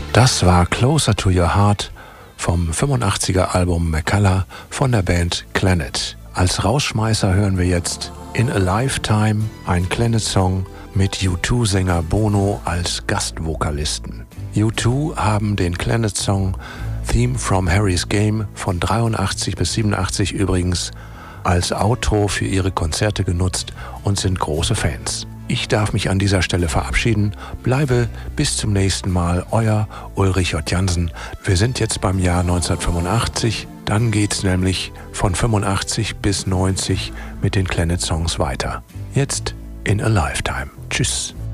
Das war Closer to Your Heart vom 85er Album McCullough von der Band Clannad. Als Rausschmeißer hören wir jetzt In a Lifetime, ein Clannad-Song mit U2-Sänger Bono als Gastvokalisten. U2 haben den Clannad-Song Theme from Harry's Game von 83 bis 87 übrigens als Outro für ihre Konzerte genutzt und sind große Fans. Ich darf mich an dieser Stelle verabschieden. Bleibe bis zum nächsten Mal. Euer Ulrich J. Jansen. Wir sind jetzt beim Jahr 1985. Dann geht's nämlich von 85 bis 90 mit den Clannad-Songs weiter. Jetzt In a Lifetime. Tschüss.